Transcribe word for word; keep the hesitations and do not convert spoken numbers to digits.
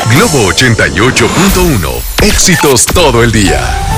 Globo ochenta y ocho punto uno. Éxitos todo el día.